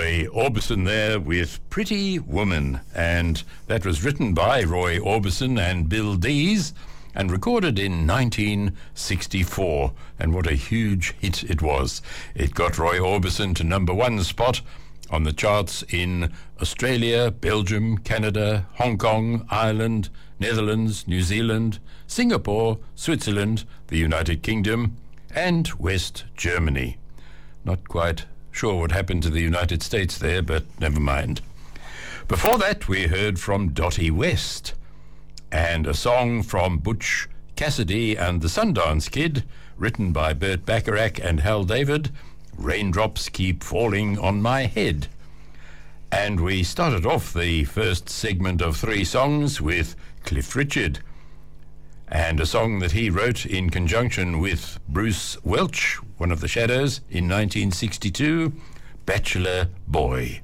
Roy Orbison there with Pretty Woman, and that was written by Roy Orbison and Bill Dees and recorded in 1964, and what a huge hit it was. It got Roy Orbison to number one spot on the charts in Australia, Belgium, Canada, Hong Kong, Ireland, Netherlands, New Zealand, Singapore, Switzerland, the United Kingdom, and West Germany. Not quite sure what happened to the United States there, but never mind. Before that, we heard from Dottie West and a song from Butch Cassidy and the Sundance Kid, written by Burt Bacharach and Hal David, Raindrops Keep Falling on My Head. And we started off the first segment of three songs with Cliff Richard, and a song that he wrote in conjunction with Bruce Welch, one of the Shadows, in 1962, Bachelor Boy.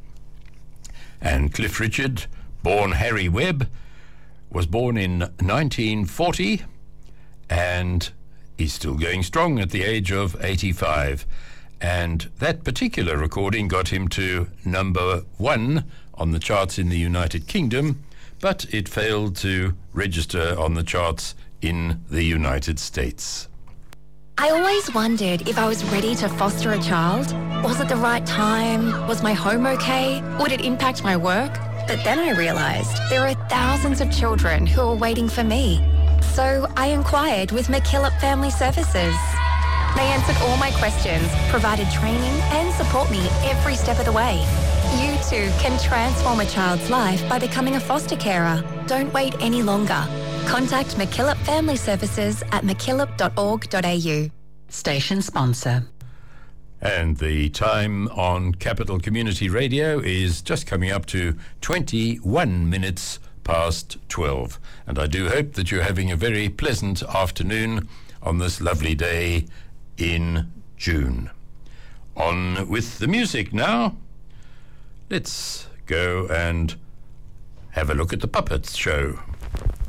And Cliff Richard, born Harry Webb, was born in 1940, and he's still going strong at the age of 85. And that particular recording got him to number one on the charts in the United Kingdom, but it failed to register on the charts in the United States. I always wondered if I was ready to foster a child. Was it the right time? Was my home okay? Would it impact my work? But then I realised there are thousands of children who are waiting for me. So I inquired with McKillop Family Services. They answered all my questions, provided training and support me every step of the way. You too can transform a child's life by becoming a foster carer. Don't wait any longer. Contact McKillop Family Services at mckillop.org.au. Station sponsor. And the time on Capital Community Radio is just coming up to 21 minutes past 12. And I do hope that you're having a very pleasant afternoon on this lovely day in June. On with the music now. Let's go and have a look at the Puppets show.